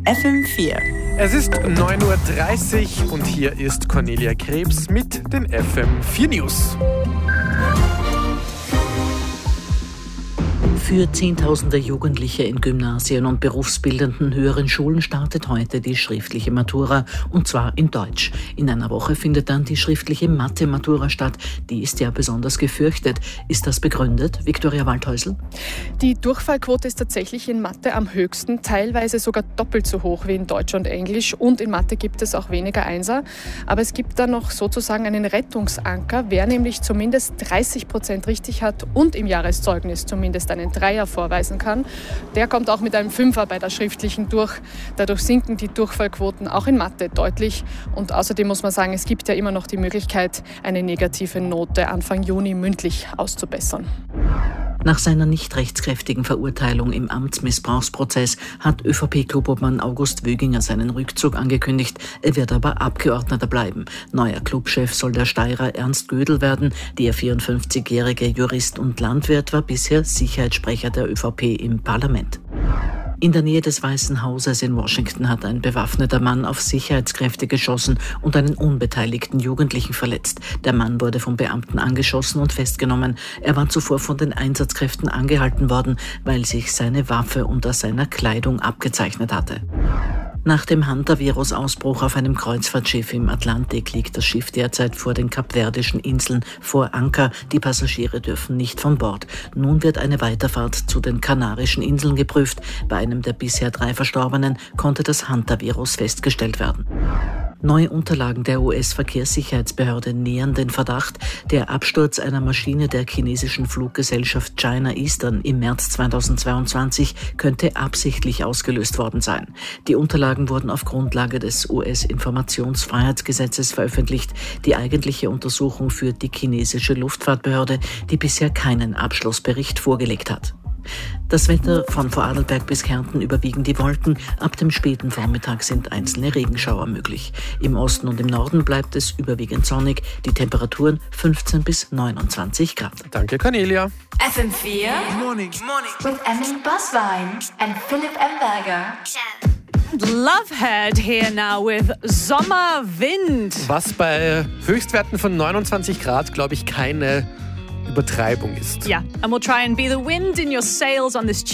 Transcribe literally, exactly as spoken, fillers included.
F M vier. Es ist neun Uhr dreißig und hier ist Cornelia Krebs mit den F M vier News. Für Zehntausende Jugendliche in Gymnasien und berufsbildenden höheren Schulen startet heute die schriftliche Matura, und zwar in Deutsch. In einer Woche findet dann die schriftliche Mathe-Matura statt. Die ist ja besonders gefürchtet. Ist das begründet, Viktoria Waldhäusl? Die Durchfallquote ist tatsächlich in Mathe am höchsten, teilweise sogar doppelt so hoch wie in Deutsch und Englisch. Und in Mathe gibt es auch weniger Einser. Aber es gibt da noch sozusagen einen Rettungsanker. Wer nämlich zumindest dreißig Prozent richtig hat und im Jahreszeugnis zumindest einen Dreier vorweisen kann, der kommt auch mit einem Fünfer bei der schriftlichen durch. Dadurch sinken die Durchfallquoten auch in Mathe deutlich. Und außerdem muss man sagen, es gibt ja immer noch die Möglichkeit, eine negative Note Anfang Juni mündlich auszubessern. Nach seiner nicht rechtskräftigen Verurteilung im Amtsmissbrauchsprozess hat ÖVP-Clubobmann August Wöginger seinen Rückzug angekündigt. Er wird aber Abgeordneter bleiben. Neuer Clubchef soll der Steirer Ernst Gödel werden. Der vierundfünfzigjährige Jurist und Landwirt war bisher Sicherheitssprecher der ÖVP im Parlament. In der Nähe des Weißen Hauses in Washington hat ein bewaffneter Mann auf Sicherheitskräfte geschossen und einen unbeteiligten Jugendlichen verletzt. Der Mann wurde vom Beamten angeschossen und festgenommen. Er war zuvor von den Einsatzkräften angehalten worden, weil sich seine Waffe unter seiner Kleidung abgezeichnet hatte. Nach dem Hantavirus-Ausbruch auf einem Kreuzfahrtschiff im Atlantik liegt das Schiff derzeit vor den Kapverdischen Inseln vor Anker. Die Passagiere dürfen nicht von Bord. Nun wird eine Weiterfahrt zu den Kanarischen Inseln geprüft. Bei einem der bisher drei Verstorbenen konnte das Hantavirus festgestellt werden. Neue Unterlagen der U S-Verkehrssicherheitsbehörde nähern den Verdacht, der Absturz einer Maschine der chinesischen Fluggesellschaft China Eastern im März zweitausendzweiundzwanzig könnte absichtlich ausgelöst worden sein. Die Unterlagen wurden auf Grundlage des U S-Informationsfreiheitsgesetzes veröffentlicht. Die eigentliche Untersuchung führt die chinesische Luftfahrtbehörde, die bisher keinen Abschlussbericht vorgelegt hat. Das Wetter: von Vorarlberg bis Kärnten überwiegen die Wolken. Ab dem späten Vormittag sind einzelne Regenschauer möglich. Im Osten und im Norden bleibt es überwiegend sonnig. Die Temperaturen fünfzehn bis neunundzwanzig Grad. Danke, Cornelia. F M vier. Morning. Morning. With Emily Buswein and Philipp Emberger. Lovehead here now with Sommerwind. Was bei Höchstwerten von neunundzwanzig Grad, glaube ich, keine Übertreibung ist. Yeah, and we'll try and be the wind in your sails on this